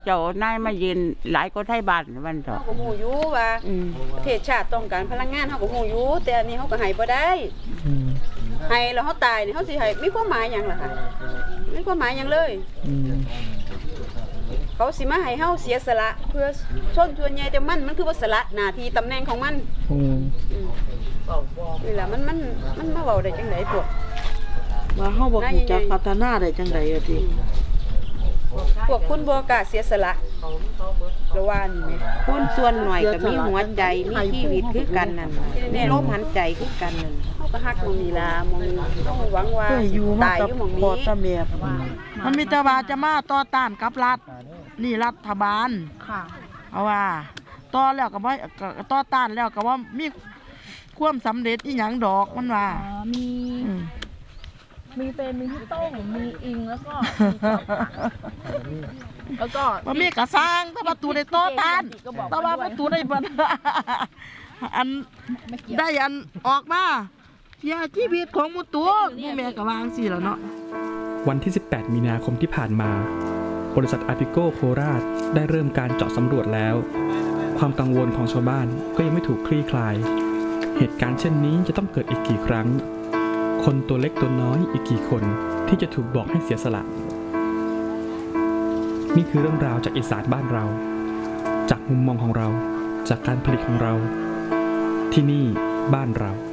เจ้านายมายืนหลายคนไทยบ้านวันต่อเขาก็หูอยู่ว่าประเทศชาติต้องการพลังงานเขาก็หูอยู่แต่อันนี้เขาก็ให้บ่ได้ให้แล้วเขาตายนี่เขาสิให้มีความหมายหยังล่ะค่ะมีความหมายหยังเลยเขาสิมาให้เฮาเสียสละเพื่อชนส่วนใหญ่แต่มันคือว่าสละหน้าที่ตำแหน่งของมันนี่ล่ะมันมาเว้าได้จังได๋พวกว่าเฮาบ่รู้จักพัฒนาได้จังได๋อะติพวกคุณบ่กล้าเสียสละระว่านี่แม่คนส่วนหน่อยก็มีหัวใจมีชีวิตคือกันนั่นมีลมหายใจคือกันนั่นเฮาก็ฮักมองนี่ล่ะมองต้องหวังว่าตายอยู่หม่องนี้พ่อตาแม่มันมีแต่ว่าจะมาต่อต้านกับรัฐนี่รัฐบาลค่ะเอาว่าต่อแล้วก็บ่ต่อต้านแล้วก็ว่ามีความสำเร็จอีหยังดอกมันว่ามีเป็นมีที่ต้งมีอิงแล้วก็มันมีกระซังถ้าประตูได้ต่อต้านแต่ว่าประตูได้บ่อันได้อันออกมาเสียชีวิตของหมู่ตัวแม่ก็วางสิแล้วเนาะวันที่18มีนาคมที่ผ่านมาบริษัทอาปิโกโคราชได้เริ่มการเจาะสำรวจแล้วความกังวลของชาวบ้านก็ยังไม่ถูกคลี่คลายเหตุการณ์เช่นนี้จะต้องเกิดอีกกี่ครั้งคนตัวเล็กตัวน้อยอีกกี่คนที่จะถูกบอกให้เสียสละนี่คือเรื่องราวจากอีสานบ้านเราจากมุมมองของเราจากการผลิตของเราที่นี่บ้านเรา